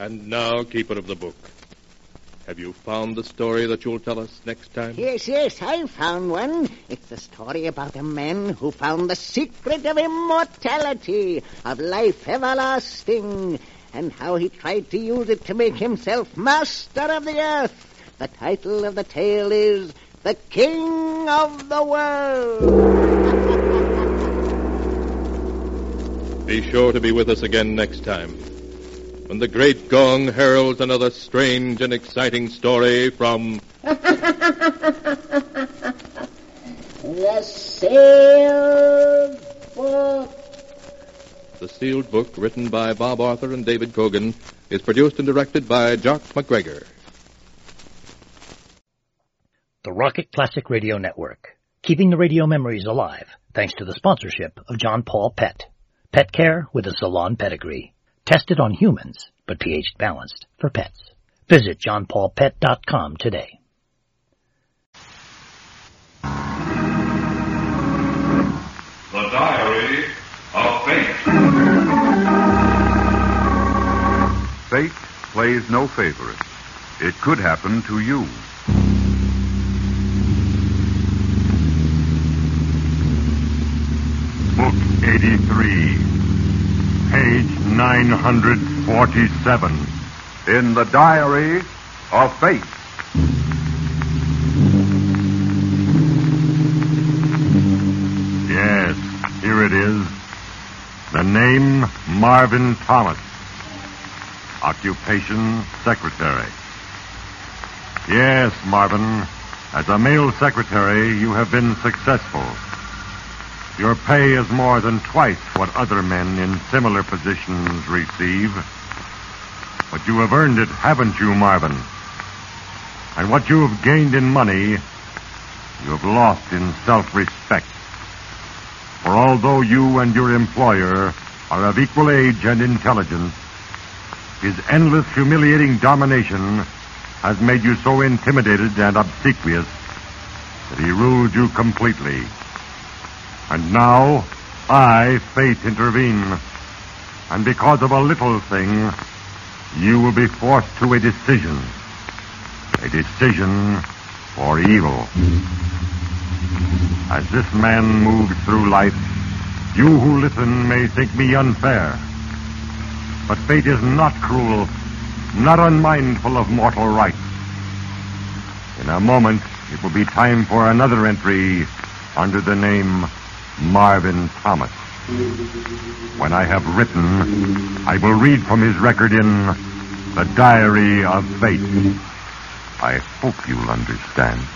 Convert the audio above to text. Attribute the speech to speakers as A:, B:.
A: And now, keeper of the book, have you found the story that you'll tell us next time?
B: Yes, I found one. It's the story about a man who found the secret of immortality, of life everlasting, and how he tried to use it to make himself master of the earth. The title of the tale is The King of the World.
A: Be sure to be with us again next time, when the great gong heralds another strange and exciting story from...
B: The Sealed Book.
A: The Sealed Book, written by Bob Arthur and David Cogan, is produced and directed by Jock McGregor.
C: The Rocket Classic Radio Network, keeping the radio memories alive, thanks to the sponsorship of John Paul Pet. Pet care with a salon pedigree. Tested on humans, but pH balanced for pets. Visit johnpaulpet.com today.
D: The Diary of Fate.
E: Fate plays no favorites. It could happen to you.
D: Book 83, page 947.
E: In the Diary of Fate.
D: Yes, here it is. The name, Marvin Thomas. Occupation, secretary. Yes, Marvin, as a male secretary, you have been successful. Your pay is more than twice what other men in similar positions receive. But you have earned it, haven't you, Marvin? And what you have gained in money, you have lost in self-respect. For although you and your employer are of equal age and intelligence, his endless humiliating domination has made you so intimidated and obsequious that he rules you completely. And now, I, Fate, intervene. And because of a little thing, you will be forced to a decision. A decision for evil. As this man moves through life, you who listen may think me unfair. But fate is not cruel, not unmindful of mortal rights. In a moment, it will be time for another entry under the name Marvin Thomas. When I have written, I will read from his record in The Diary of Fate. I hope you'll understand.